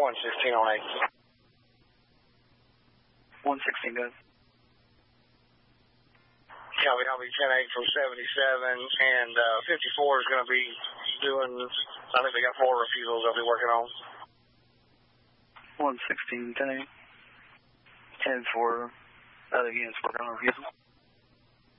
116 on 8. 116, good. Copy, I'll be 10-8 from 77, and 54 is going to be doing, I think they got 4 refusals they'll be working on. 116, 10-8. 10 for other units working on refusal.